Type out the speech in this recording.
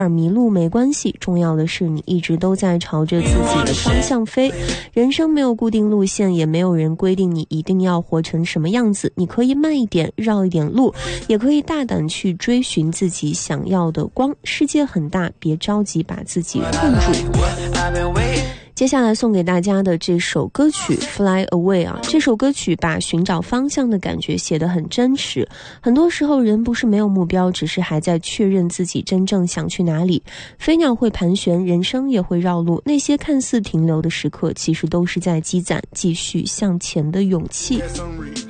迷路没关系，重要的是你一直都在朝着自己的方向飞。人生没有固定路线，也没有人规定你一定要活成什么样子。你可以慢一点，绕一点路，也可以大胆去追寻自己想要的光。世界很大，别着急把自己困住。接下来送给大家的这首歌曲 Fly Away 这首歌曲把寻找方向的感觉写得很真实。很多时候人不是没有目标，只是还在确认自己真正想去哪里。飞鸟会盘旋，人生也会绕路，那些看似停留的时刻，其实都是在积攒继续向前的勇气。